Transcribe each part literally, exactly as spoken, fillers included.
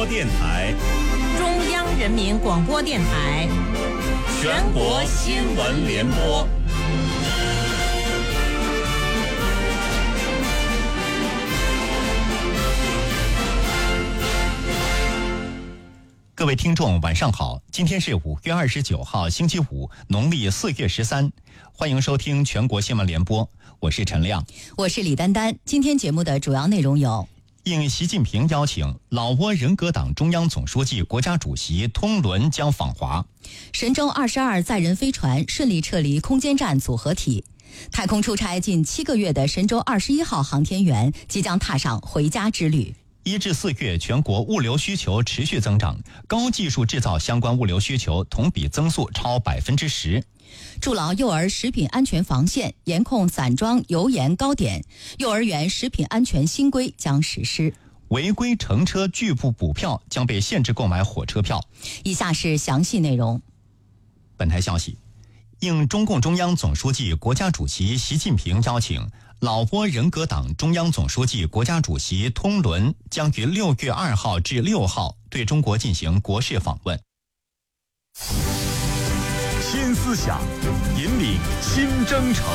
播电台， 中央人民广播电台， 全国新闻联播。 各位听众晚上好，今天是五月二十九号星期五，农历四月十三，欢迎收听全国新闻联播，我是陈亮， 我是李丹丹。今天节目的主要内容有： 应习近平邀请，老挝人格党中央总书记、国家主席通伦将访华； 神舟二十二载人飞船顺利撤离空间站组合体；太空出差近七个月的神舟二十一号航天员即将踏上回家之旅。 一至四月，全国物流需求持续增长，高技术制造相关物流需求同比增速超百分之十。 筑牢幼儿食品安全防线，严控散装油盐糕点，幼儿园食品安全新规将实施。 违规乘车拒不补票将被限制购买火车票。 以下是详细内容。 本台消息，应中共中央总书记、国家主席习近平邀请，老挝人格党中央总书记、国家主席通伦将于六月二号至六号对中国进行国事访问。 新思想，引领新征程。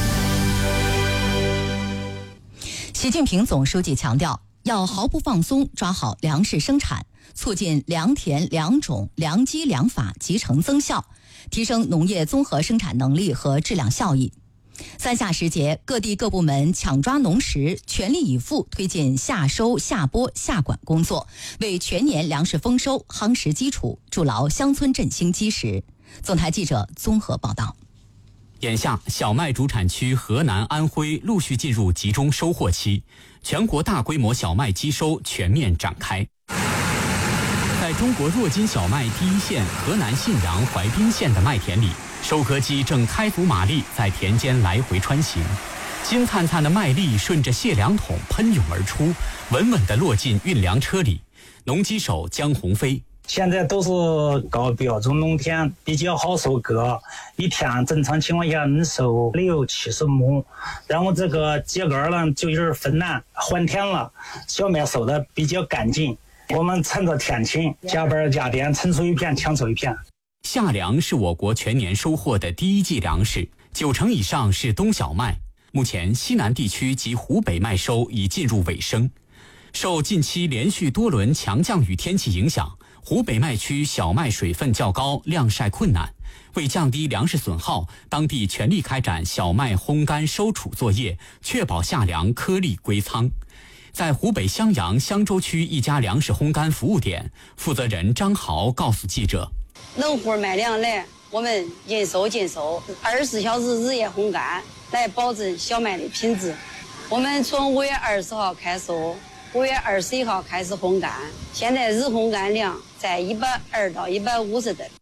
习近平总书记强调，要毫不放松抓好粮食生产，促进良田、良种、良机、良法集成增效，提升农业综合生产能力和质量效益。三夏时节，各地各部门抢抓农时，全力以赴推进夏收、夏播、夏管工作，为全年粮食丰收夯实基础，筑牢乡村振兴基石。总台记者综合报道。 眼下，小麦主产区河南、安徽陆续进入集中收获期，全国大规模小麦机收全面展开。在中国弱筋小麦第一线河南信阳怀滨县的麦田里，收割机正开足马力在田间来回穿行，金灿灿的麦粒顺着卸粮桶喷涌而出，稳稳地落进运粮车里。农机手江鸿飞， 现在都是高标准农田，比较好收割，一天正常情况下能收六七十亩。然后这个秸秆呢就有点分难换田了，小麦收的比较干净。我们趁着天晴，加班加点，趁收一片抢收一片。 夏粮是我国全年收获的第一季粮食，九成以上是冬小麦。目前西南地区及湖北麦收已进入尾声。受近期连续多轮强降雨天气影响，湖北麦区小麦水分较高，晾晒困难。为降低粮食损耗，当地全力开展小麦烘干收储作业，确保夏粮颗粒归仓。在湖北襄阳襄州区一家粮食烘干服务点，负责人张豪告诉记者， 农户买粮来，我们应收尽收，二十四小时日夜烘干，来保证小麦的品质。我们从五月二十号开收，五月二十一号开始烘干，现在日烘干量在一百二到一百五十吨。